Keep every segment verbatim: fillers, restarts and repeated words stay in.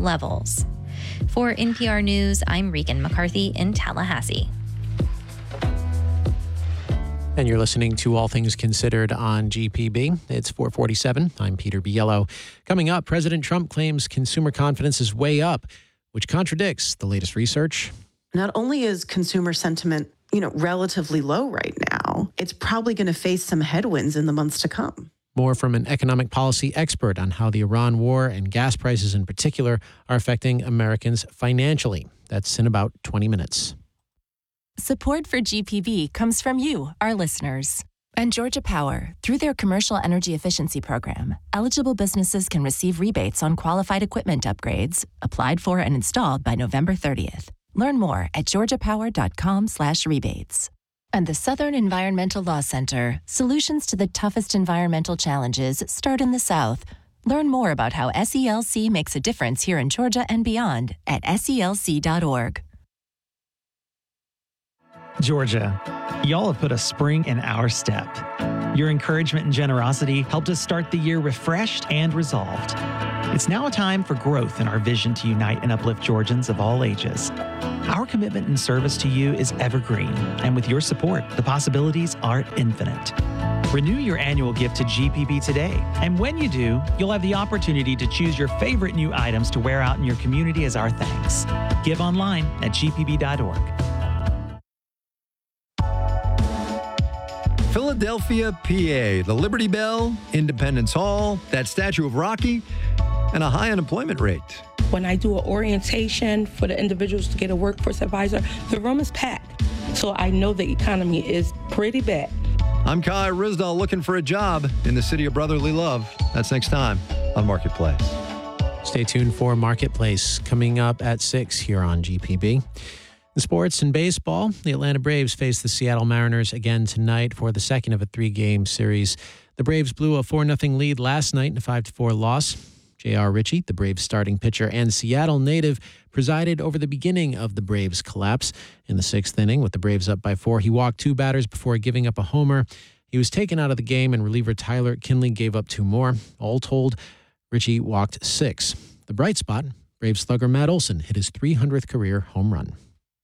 levels. For N P R News, I'm Regan McCarthy in Tallahassee. And you're listening to All Things Considered on G P B. It's four forty-seven. I'm Peter Biello. Coming up, President Trump claims consumer confidence is way up, which contradicts the latest research. Not only is consumer sentiment, you know, relatively low right now, it's probably going to face some headwinds in the months to come. More from an economic policy expert on how the Iran war and gas prices in particular are affecting Americans financially. That's in about twenty minutes. Support for G P B comes from you, our listeners. And Georgia Power, through their Commercial Energy Efficiency Program, eligible businesses can receive rebates on qualified equipment upgrades, applied for and installed by November thirtieth. Learn more at georgiapower.com slash rebates. And the Southern Environmental Law Center, solutions to the toughest environmental challenges start in the South. Learn more about how S E L C makes a difference here in Georgia and beyond at S E L C dot org. Georgia, y'all have put a spring in our step. Your encouragement and generosity helped us start the year refreshed and resolved. It's now a time for growth in our vision to unite and uplift Georgians of all ages. Our commitment and service to you is evergreen, and with your support, the possibilities are infinite. Renew your annual gift to G P B today, and when you do, you'll have the opportunity to choose your favorite new items to wear out in your community as our thanks. Give online at G P B dot org. Philadelphia, P A, the Liberty Bell, Independence Hall, that statue of Rocky, and a high unemployment rate. When I do an orientation for the individuals to get a workforce advisor, the room is packed. So I know the economy is pretty bad. I'm Kai Rizdal looking for a job in the city of brotherly love. That's next time on Marketplace. Stay tuned for Marketplace coming up at six here on G P B. In sports and baseball, the Atlanta Braves face the Seattle Mariners again tonight for the second of a three-game series. The Braves blew a four nothing lead last night in a five to four loss. J R. Ritchie, the Braves starting pitcher and Seattle native, presided over the beginning of the Braves' collapse. In the sixth inning, with the Braves up by four, he walked two batters before giving up a homer. He was taken out of the game, and reliever Tyler Kinley gave up two more. All told, Ritchie walked six. The bright spot, Braves slugger Matt Olson hit his three hundredth career home run.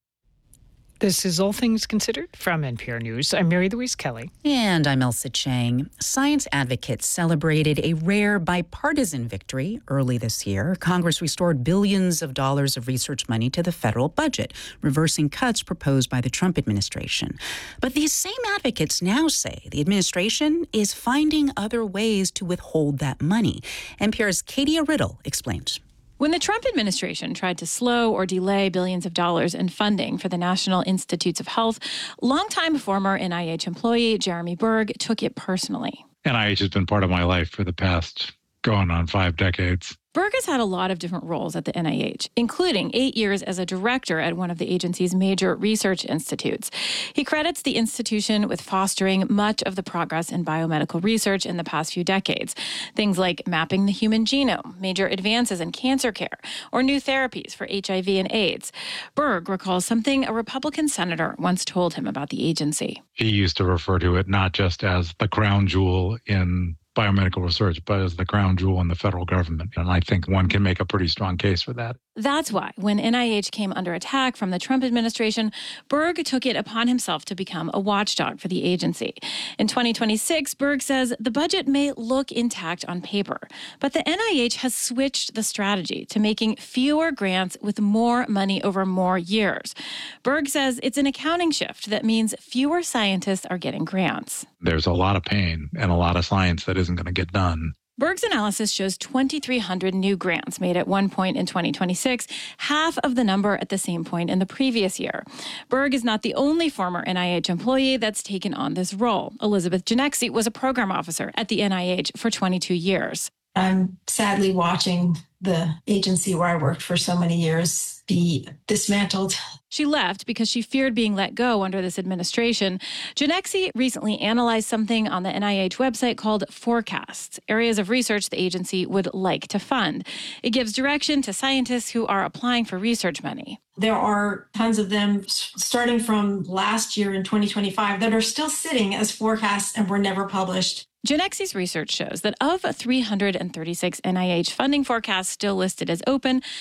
This is All Things Considered from N P R News. I'm Mary Louise Kelly. And I'm Elsa Chang. Science advocates celebrated a rare bipartisan victory early this year. Congress restored billions of dollars of research money to the federal budget, reversing cuts proposed by the Trump administration. But these same advocates now say the administration is finding other ways to withhold that money. N P R's Katie Riddle explains. When the Trump administration tried to slow or delay billions of dollars in funding for the National Institutes of Health, longtime former N I H employee Jeremy Berg took it personally. N I H has been part of my life for the past going on five decades. Berg has had a lot of different roles at the N I H, including eight years as a director at one of the agency's major research institutes. He credits the institution with fostering much of the progress in biomedical research in the past few decades. Things like mapping the human genome, major advances in cancer care, or new therapies for H I V and AIDS. Berg recalls something a Republican senator once told him about the agency. He used to refer to it not just as the crown jewel in biomedical research, but as the crown jewel in the federal government. And I think one can make a pretty strong case for that. That's why, when N I H came under attack from the Trump administration, Berg took it upon himself to become a watchdog for the agency. In twenty twenty-six, Berg says the budget may look intact on paper, but the N I H has switched the strategy to making fewer grants with more money over more years. Berg says it's an accounting shift that means fewer scientists are getting grants. There's a lot of pain and a lot of science that isn't going to get done. Berg's analysis shows twenty-three hundred new grants made at one point in twenty twenty-six, half of the number at the same point in the previous year. Berg is not the only former N I H employee that's taken on this role. Elizabeth Genexi was a program officer at the N I H for twenty-two years. I'm sadly watching the agency where I worked for so many years be dismantled. She left because she feared being let go under this administration. Genexi recently analyzed something on the N I H website called Forecasts, areas of research the agency would like to fund. It gives direction to scientists who are applying for research money. There are tons of them starting from last year in twenty twenty-five that are still sitting as forecasts and were never published. Genexi's research shows that of three hundred thirty-six N I H funding forecasts still listed as open,